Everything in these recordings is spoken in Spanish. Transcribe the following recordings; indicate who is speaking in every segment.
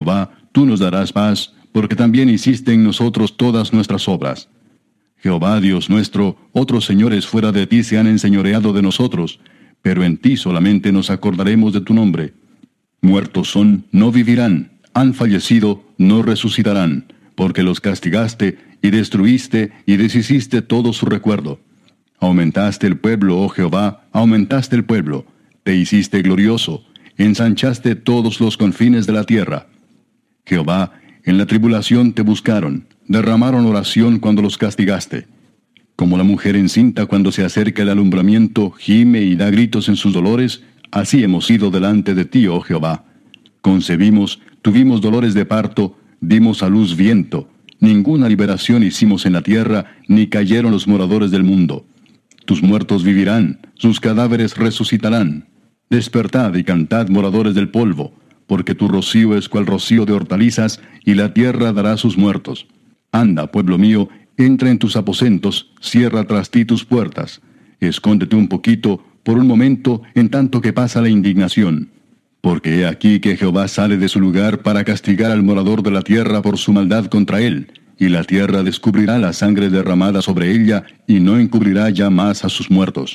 Speaker 1: Jehová, tú nos darás paz, porque también hiciste en nosotros todas nuestras obras. Jehová, Dios nuestro, otros señores fuera de ti se han enseñoreado de nosotros, pero en ti solamente nos acordaremos de tu nombre. Muertos son, no vivirán, han fallecido, no resucitarán, porque los castigaste, y destruiste, y deshiciste todo su recuerdo. Aumentaste el pueblo, oh Jehová, aumentaste el pueblo, te hiciste glorioso, ensanchaste todos los confines de la tierra. Jehová, en la tribulación te buscaron, derramaron oración cuando los castigaste. Como la mujer encinta cuando se acerca el alumbramiento, gime y da gritos en sus dolores, así hemos sido delante de ti, oh Jehová. Concebimos, tuvimos dolores de parto, dimos a luz viento. Ninguna liberación hicimos en la tierra, ni cayeron los moradores del mundo. Tus muertos vivirán, sus cadáveres resucitarán. Despertad y cantad, moradores del polvo, porque tu rocío es cual rocío de hortalizas, y la tierra dará sus muertos. Anda, pueblo mío, entra en tus aposentos, cierra tras ti tus puertas. Escóndete un poquito, por un momento, en tanto que pasa la indignación. Porque he aquí que Jehová sale de su lugar para castigar al morador de la tierra por su maldad contra él, y la tierra descubrirá la sangre derramada sobre ella, y no encubrirá ya más a sus muertos.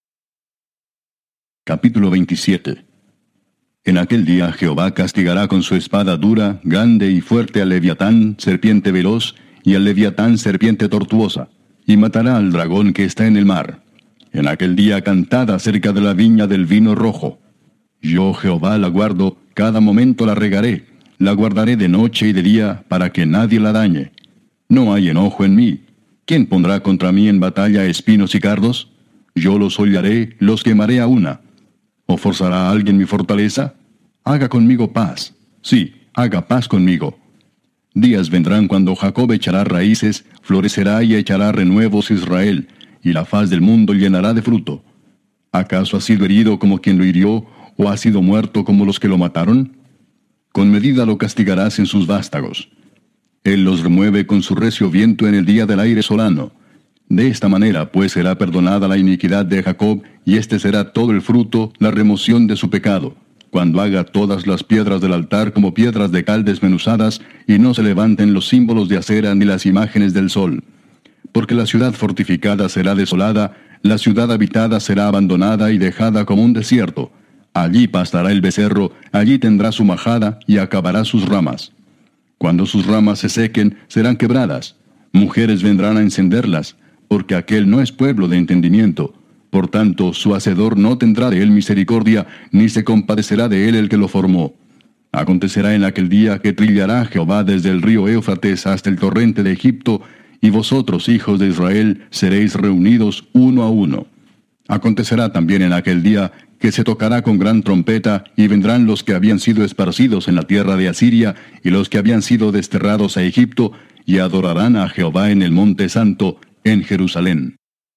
Speaker 1: Capítulo 27. En aquel día Jehová castigará con su espada dura, grande y fuerte al Leviatán, serpiente veloz, y al Leviatán, serpiente tortuosa, y matará al dragón que está en el mar. En aquel día cantad acerca de la viña del vino rojo. Yo, Jehová, la guardo, cada momento la regaré, la guardaré de noche y de día, para que nadie la dañe. No hay enojo en mí. ¿Quién pondrá contra mí en batalla espinos y cardos? Yo los hollaré, los quemaré a una. ¿O forzará a alguien mi fortaleza? Haga conmigo paz. Sí, haga paz conmigo. Días vendrán cuando Jacob echará raíces, florecerá y echará renuevos Israel, y la faz del mundo llenará de fruto. ¿Acaso ha sido herido como quien lo hirió, o ha sido muerto como los que lo mataron? Con medida lo castigarás en sus vástagos. Él los remueve con su recio viento en el día del aire solano. De esta manera, pues, será perdonada la iniquidad de Jacob, y este será todo el fruto, la remoción de su pecado, cuando haga todas las piedras del altar como piedras de cal desmenuzadas, y no se levanten los símbolos de acera ni las imágenes del sol. Porque la ciudad fortificada será desolada, la ciudad habitada será abandonada y dejada como un desierto. Allí pastará el becerro, allí tendrá su majada, y acabará sus ramas. Cuando sus ramas se sequen, serán quebradas. Mujeres vendrán a encenderlas, porque aquel no es pueblo de entendimiento. Por tanto, su hacedor no tendrá de él misericordia, ni se compadecerá de él el que lo formó. Acontecerá en aquel día que trillará Jehová desde el río Éufrates hasta el torrente de Egipto, y vosotros, hijos de Israel, seréis reunidos uno a uno. Acontecerá también en aquel día que se tocará con gran trompeta, y vendrán los que habían sido esparcidos en la tierra de Asiria, y los que habían sido desterrados a Egipto, y adorarán a Jehová en el monte santo, en Jerusalén.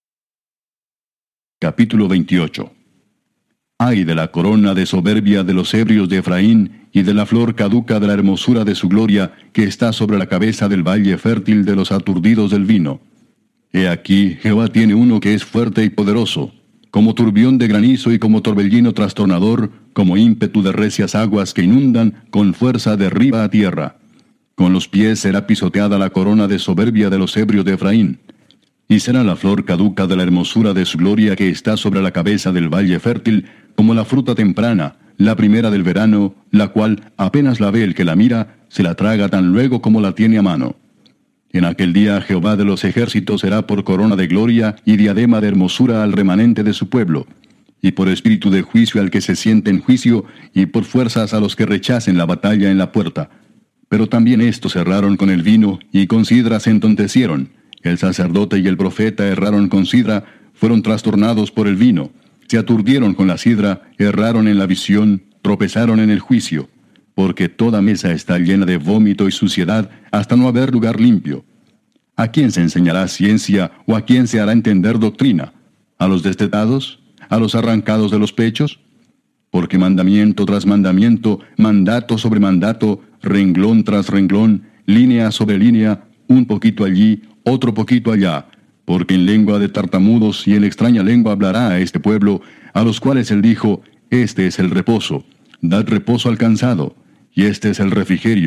Speaker 1: Capítulo 28. Ay de la corona de soberbia de los ebrios de Efraín, y de la flor caduca de la hermosura de su gloria, que está sobre la cabeza del valle fértil de los aturdidos del vino. He aquí, Jehová tiene uno que es fuerte y poderoso, como turbión de granizo y como torbellino trastornador, como ímpetu de recias aguas que inundan, con fuerza de arriba a tierra. Con los pies será pisoteada la corona de soberbia de los ebrios de Efraín. Y será la flor caduca de la hermosura de su gloria que está sobre la cabeza del valle fértil, como la fruta temprana, la primera del verano, la cual, apenas la ve el que la mira, se la traga tan luego como la tiene a mano. En aquel día Jehová de los ejércitos será por corona de gloria y diadema de hermosura al remanente de su pueblo, y por espíritu de juicio al que se siente en juicio, y por fuerzas a los que rechacen la batalla en la puerta. Pero también estos erraron con el vino, y con sidra se entontecieron. El sacerdote y el profeta erraron con sidra, fueron trastornados por el vino. Se aturdieron con la sidra, erraron en la visión, tropezaron en el juicio. Porque toda mesa está llena de vómito y suciedad, hasta no haber lugar limpio. ¿A quién se enseñará ciencia, o a quién se hará entender doctrina? ¿A los destetados? ¿A los arrancados de los pechos? Porque mandamiento tras mandamiento, mandato sobre mandato, renglón tras renglón, línea sobre línea, un poquito allí, otro poquito allá, porque en lengua de tartamudos y en extraña lengua hablará a este pueblo, a los cuales él dijo, este es el reposo, dad reposo al cansado, y este es el refrigerio.